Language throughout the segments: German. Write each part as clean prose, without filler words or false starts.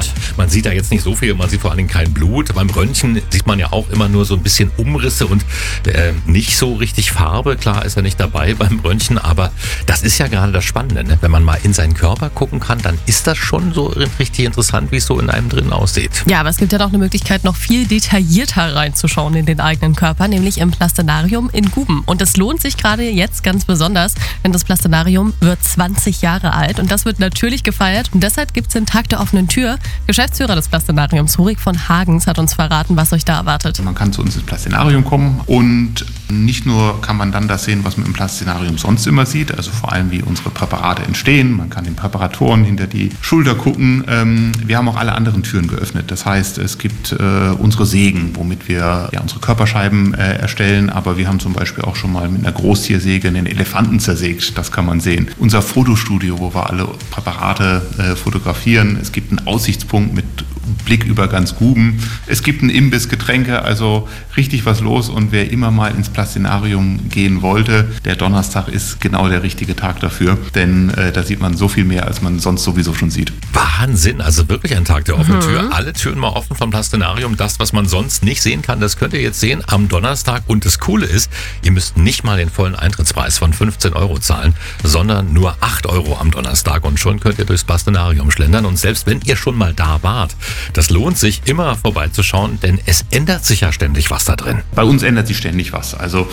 Man sieht da jetzt nicht so viel, man sieht vor allen Dingen kein Blut. Beim Röntgen sieht man ja auch immer nur so ein bisschen Umrisse und nicht so richtig Farbe. Klar ist ja nicht dabei beim Röntgen, aber das ist ja gerade das Spannende, ne? Wenn man mal in seinen Körper gucken kann, dann ist das schon so richtig interessant, wie es so in einem drin aussieht. Ja, aber es gibt ja noch eine Möglichkeit, noch viel detaillierter reinzuschauen in den eigenen Körper, nämlich im Plastenarium in Guben. Und es lohnt sich gerade jetzt ganz besonders, denn das Plastenarium wird 20 Jahre alt und das wird natürlich gefeiert. Und deshalb gibt es den Tag der offenen Tür. Geschäftsführer des Plastenariums, Hurik von Hagens, hat uns verraten, was euch da erwartet. Man kann zu uns ins Plastenarium kommen und nicht nur kann man dann das sehen, was man im Plastenarium sonst immer sieht, also vor allem wie unsere Präparate entstehen. Man kann den Präparatoren hinter die Schulter gucken. Wir haben auch alle anderen Türen geöffnet. Das heißt, es gibt unsere Sägen, womit wir unsere Körperscheiben erstellen, aber wir haben zum Beispiel auch schon mal mit einer Großtiersäge einen Elefanten zersägt. Das kann man sehen. Unser Fotostudio, wo wir alle Präparate fotografieren. Es gibt einen Aussichtspunkt mit Blick über ganz Guben. Es gibt einen Imbiss, Getränke, also richtig was los. Und wer immer mal ins Plastenarium gehen wollte, der Donnerstag ist genau der richtige Tag dafür. Denn da sieht man so viel mehr, als man sonst sowieso schon sieht. Wahnsinn, also wirklich ein Tag der offenen Tür. Alle Türen mal offen vom Plastenarium. Das, was man sonst nicht sehen kann, das könnt ihr jetzt sehen am Donnerstag. Und das Coole ist, ihr müsst nicht mal den vollen Eintrittspreis von 15 € zahlen, sondern nur 8 € am Donnerstag. Und schon könnt ihr durchs Plastenarium schlendern. Und selbst wenn ihr schon mal da wart, das lohnt sich immer vorbeizuschauen, denn es ändert sich ja ständig was da drin. Bei uns ändert sich ständig was. Also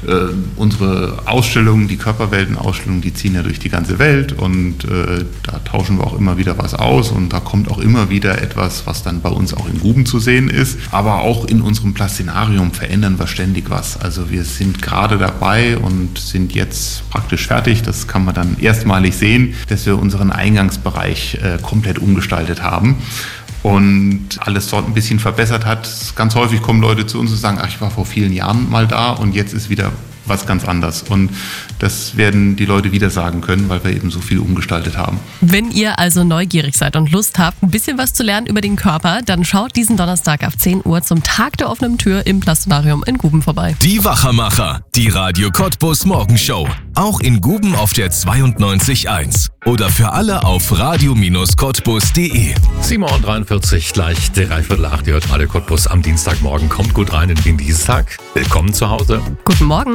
unsere Ausstellungen, die Körperwelten-Ausstellungen, die ziehen ja durch die ganze Welt und da tauschen wir auch immer wieder was aus und da kommt auch immer wieder etwas, was dann bei uns auch in Guben zu sehen ist. Aber auch in unserem Plastenarium verändern wir ständig was. Also wir sind gerade dabei und sind jetzt praktisch fertig. Das kann man dann erstmalig sehen, dass wir unseren Eingangsbereich komplett umgestaltet haben und alles dort ein bisschen verbessert hat. Ganz häufig kommen Leute zu uns und sagen, ach, ich war vor vielen Jahren mal da und jetzt ist wieder was ganz anders. Und das werden die Leute wieder sagen können, weil wir eben so viel umgestaltet haben. Wenn ihr also neugierig seid und Lust habt, ein bisschen was zu lernen über den Körper, dann schaut diesen Donnerstag ab 10 Uhr zum Tag der offenen Tür im Plastenarium in Guben vorbei. Die Wachermacher, die Radio Cottbus Morgenshow. Auch in Guben auf der 92.1. Oder für alle auf radio-cottbus.de. 7:43 Uhr, gleich 7:45. Ihr hört Radio Cottbus am Dienstagmorgen. Kommt gut rein in den Dienstag. Willkommen zu Hause. Guten Morgen.